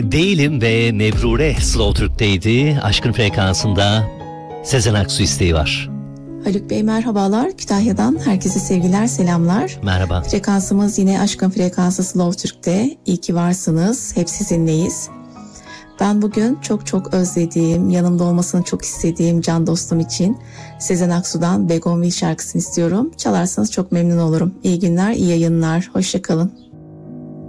Değilim ve Nevrure Slow Türk'teydi. Aşkın frekansında Sezen Aksu isteği var. Haluk Bey merhabalar. Kütahya'dan herkese sevgiler, selamlar. Merhaba. Frekansımız yine Aşkın Frekansı Slow Türk'te. İyi ki varsınız. Hep sizinleyiz. Ben bugün çok özlediğim, yanımda olmasını çok istediğim can dostum için Sezen Aksu'dan Begonvil şarkısını istiyorum. Çalarsanız çok memnun olurum. İyi günler, iyi yayınlar. Hoşça kalın.